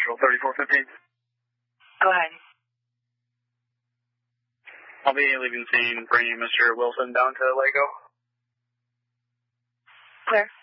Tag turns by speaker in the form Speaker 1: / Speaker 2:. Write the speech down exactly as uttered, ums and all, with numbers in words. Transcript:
Speaker 1: Central thirty-four fifteen.
Speaker 2: Go ahead.
Speaker 1: I'll be leaving scene, bringing Mister Wilson down to Lego.
Speaker 2: Clear.